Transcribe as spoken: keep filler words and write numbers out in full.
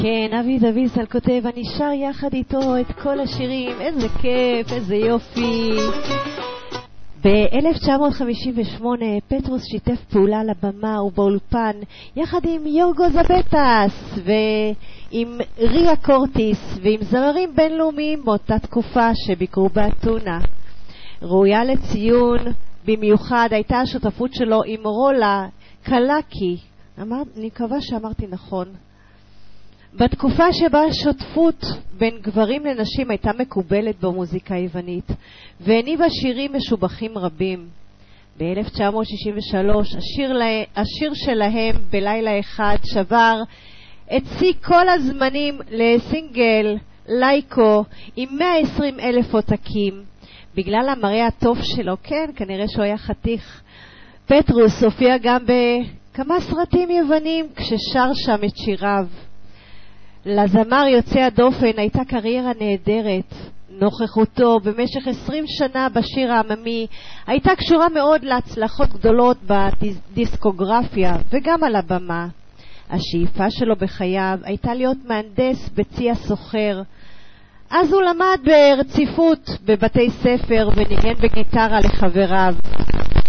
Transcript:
כן, אבי דוויסל כותב, אני שר יחד איתו את כל השירים, איזה כיף, איזה יופי. ב-אלף תשע מאות חמישים ושמונה פטרוס שיתף פעולה על הבמה ובאולפן יחד עם יורגו זבטס ועם ריה קורטיס ועם זמרים בינלאומיים באותה תקופה שביקרו באתונה. ראויה לציון במיוחד הייתה השותפות שלו עם רולה קלקי, אמר, אני מקווה שאמרתי נכון. בתקופה שבה השותפות בין גברים לנשים הייתה מקובלת במוזיקה היוונית והניבה שירים משובחים רבים. ב-אלף תשע מאות שישים ושלוש השיר, לה... השיר שלהם בלילה אחד שבר את שיא כל הזמנים לסינגל לייקו עם מאה ועשרים אלף עותקים. בגלל המראה הטוב שלו, כן, כנראה שהוא היה חתיך, פטרוס הופיע גם בכמה סרטים יוונים כששר שם את שיריו. לזמר יוצא הדופן הייתה קריירה נהדרת. נוכחותו במשך עשרים שנה בשיר העממי הייתה קשורה מאוד להצלחות גדולות בדיסקוגרפיה וגם על הבמה. השאיפה שלו בחייו הייתה להיות מהנדס בצי הסוחר. אז הוא למד ברציפות בבתי ספר וניגן בגיטרה לחבריו.